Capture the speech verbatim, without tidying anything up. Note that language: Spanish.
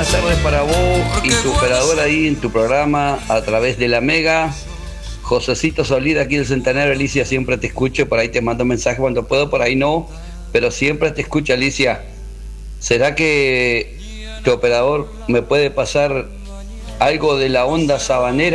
buenas tardes para vos y tu operador ahí en tu programa a través de la Mega. Josecito Solís, aquí del Centenario. Alicia, siempre te escucho, por ahí te mando mensajes cuando puedo, por ahí no, pero siempre te escucho, Alicia. ¿Será que tu operador me puede pasar algo de la onda sabanera?